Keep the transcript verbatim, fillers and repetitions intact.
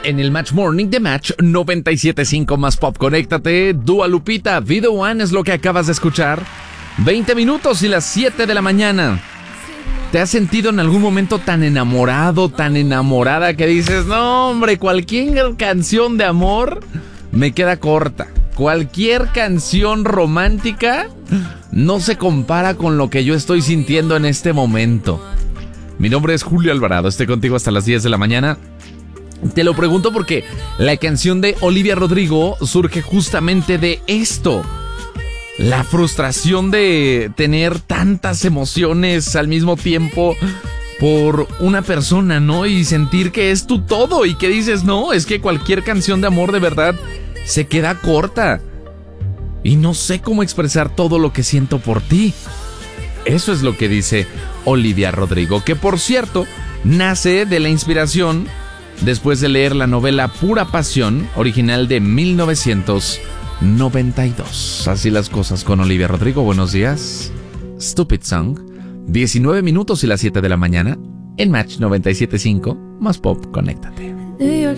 en el Match Morning de Match noventa y siete punto cinco más Pop. Conéctate, Dua Lupita, Be The One es lo que acabas de escuchar. veinte minutos y las siete de la mañana. ¿Te has sentido en algún momento tan enamorado, tan enamorada que dices, no hombre, cualquier canción de amor me queda corta? Cualquier canción romántica no se compara con lo que yo estoy sintiendo en este momento. Mi nombre es Julio Alvarado, estoy contigo hasta las diez de la mañana. Te lo pregunto porque la canción de Olivia Rodrigo surge justamente de esto. La frustración de tener tantas emociones al mismo tiempo por una persona, ¿no? Y sentir que es tu todo y que dices, no, es que cualquier canción de amor de verdad se queda corta. Y no sé cómo expresar todo lo que siento por ti. Eso es lo que dice Olivia Rodrigo, que por cierto, nace de la inspiración después de leer la novela Pura Pasión, original de mil novecientos noventa y dos. Así las cosas con Olivia Rodrigo. Buenos días. Stupid Song. diecinueve minutos y las siete de la mañana en Match noventa y siete punto cinco más Pop. Conéctate. New York